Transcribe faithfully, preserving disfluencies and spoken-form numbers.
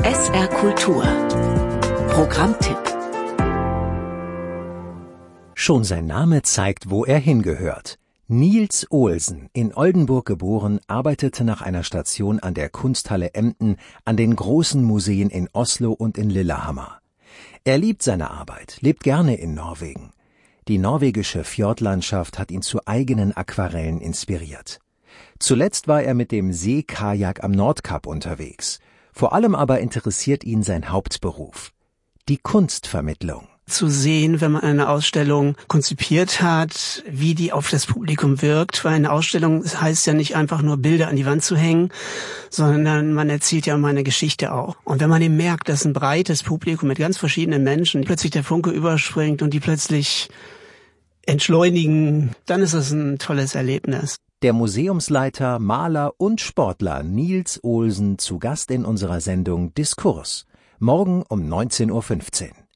S R Kultur Programmtipp. Schon sein Name zeigt, wo er hingehört. Niels Olsen, in Oldenburg geboren, arbeitete nach einer Station an der Kunsthalle Emden an den großen Museen in Oslo und in Lillehammer. Er liebt seine Arbeit, lebt gerne in Norwegen. Die norwegische Fjordlandschaft hat ihn zu eigenen Aquarellen inspiriert. Zuletzt war er mit dem Seekajak am Nordkap unterwegs. Vor allem aber interessiert ihn sein Hauptberuf: die Kunstvermittlung. Zu sehen, wenn man eine Ausstellung konzipiert hat, wie die auf das Publikum wirkt. Weil eine Ausstellung heißt ja nicht einfach nur Bilder an die Wand zu hängen, sondern man erzählt ja immer eine Geschichte auch. Und wenn man eben merkt, dass ein breites Publikum mit ganz verschiedenen Menschen plötzlich der Funke überspringt und die plötzlich entschleunigen, dann ist das ein tolles Erlebnis. Der Museumsleiter, Maler und Sportler Niels Olsen zu Gast in unserer Sendung Diskurs. Morgen um neunzehn Uhr fünfzehn.